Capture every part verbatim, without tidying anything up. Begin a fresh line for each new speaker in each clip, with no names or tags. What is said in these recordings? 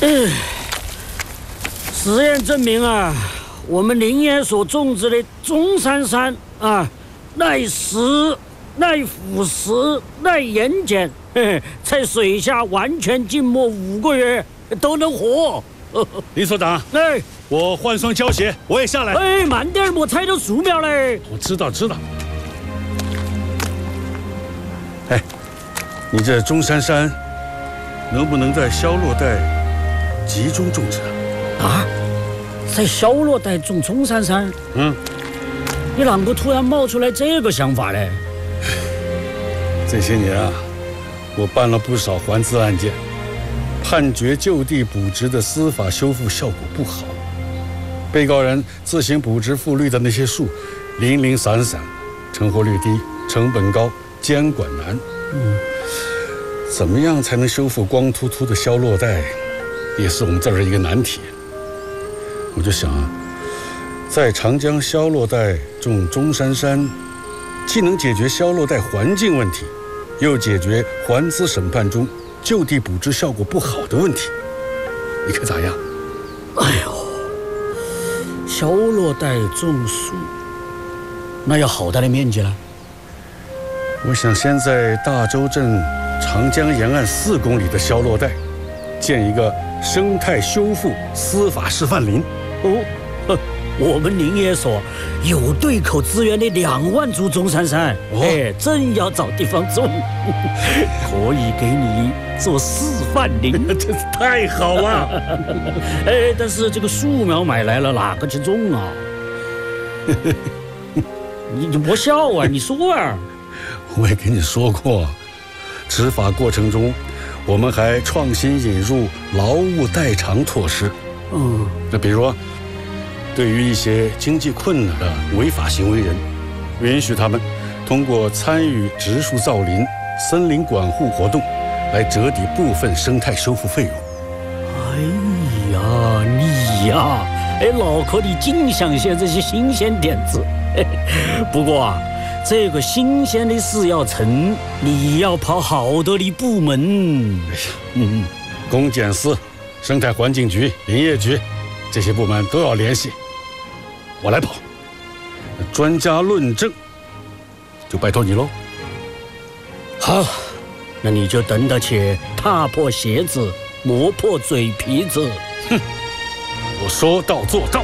嗯，实验证明啊，我们林业所种植的中山杉啊，耐湿、耐腐蚀、耐盐碱，嘿嘿，在水下完全浸没五个月都能活。
林所长，
哎，
我换双胶鞋，我也下来。
哎，慢点，莫踩到树苗嘞。
我知道，知道。哎，你这中山杉能不能在消落带集中种植啊？
啊，在消落带种中山杉？
嗯，
你啷个突然冒出来这个想法嘞？
这些年啊，我办了不少环资案件，判决就地补植的司法修复效果不好，被告人自行补植复绿的那些树，零零散散，成活率低，成本高，监管难。嗯，怎么样才能修复光秃秃的消落带，也是我们这儿一个难题。我就想啊，在长江消落带种中山杉，既能解决消落带环境问题，又解决环资审判中就地补植效果不好的问题，你看咋样？
哎呦，消落带种树，那要好大的面积了。
我想先在大洲镇长江沿岸四公里的消落带，建一个生态修复司法示范林。
哦，呵，我们林业所有对口资源的两万株中山杉，哦、哎，正要找地方种，可以给你做示范林，
真是太好了。
哎，但是这个树苗买来了，哪个去种啊？你你别笑啊，你说啊。
我也跟你说过，执法过程中，我们还创新引入劳务代偿措施。嗯，那比如说，对于一些经济困难的违法行为人，允许他们通过参与植树造林、森林管护活动，来折抵部分生态修复费用。
哎呀，你呀，哎，脑壳里尽想些这些新鲜点子。不过啊。这个新鲜的事要成，你要跑好多的部门。哎呀，
嗯，公检司、生态环境局、林业局这些部门都要联系，我来跑。专家论证，就拜托你喽。
好，那你就等得起踏破鞋子磨破嘴皮子。
哼，我说到做到。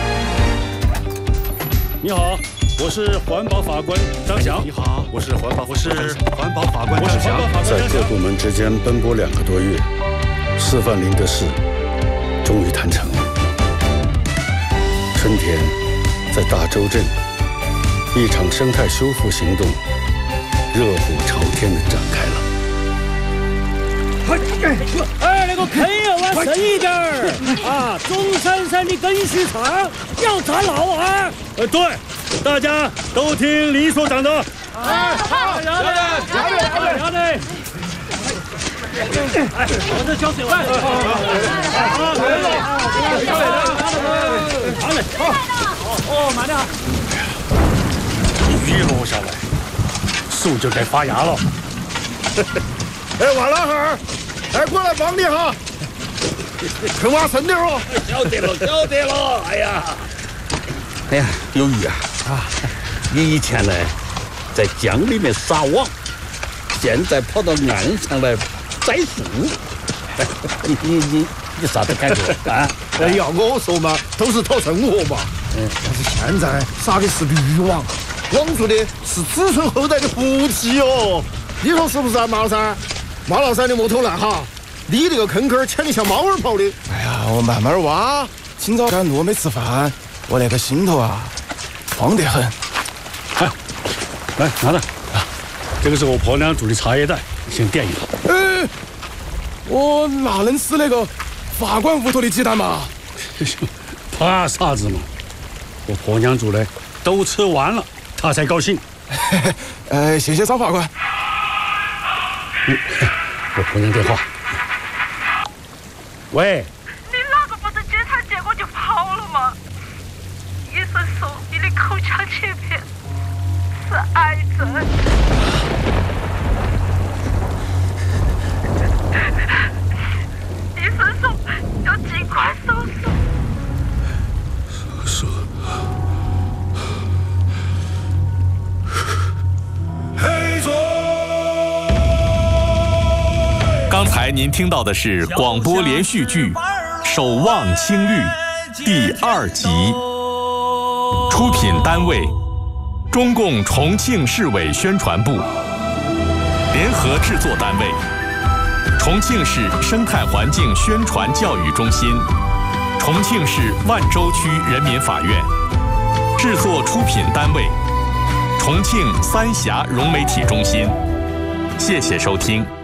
你好。我是环保法官张翔。你好，我是环保，我是环保法官张翔。在各部门之间奔波两个多月，示范林的事终于谈成了。春天，在大洲镇，一场生态修复行动热火朝天地展开了。
哎，那个坑要挖深一点儿啊！中山杉的根须长，要扎牢啊！
呃，对。大家都听林所长的。
哎，好，要得，要得，要得。哎，我这浇水饭。好，可以了。好嘞，好。哦，慢点。
雨落下来，树就该发芽了。
哎，瓦拉哈儿，哎，过来帮你哈。坑挖深点哦。
晓得了，晓得了。哎呀，
哎呀，有雨啊。啊，你以前呢，在江里面撒网，现在跑到岸上来栽树，你你你你啥子感觉啊？
哎呀，我说嘛，都是讨生活嘛。嗯，但是现在撒的是渔网，网住的是子孙后代的福气哦。你说是不是啊，马老三？马老三的莫偷懒哈，你那个坑坑潜得像猫儿跑的。
哎呀，我慢慢挖，清早赶路没吃饭，我那个心头啊。慌得很，
来，来拿着啊！这个是我婆娘煮的茶叶蛋，先垫一个。
呃，我哪能吃那个法官屋头的鸡蛋嘛？
怕啥子嘛？我婆娘煮的，都吃完了，她才高兴。
呃，谢谢张法官。
嗯，我婆娘电话。喂。
你哪个不是检查结果就跑了吗？医生说你的口腔切片是癌症。医生说
刚才您听到的是广播连续剧《守望青绿》第二集，出品单位中共重庆市委宣传部，联合制作单位重庆市生态环境宣传教育中心，重庆市万州区人民法院，制作出品单位重庆三峡融媒体中心。谢谢收听。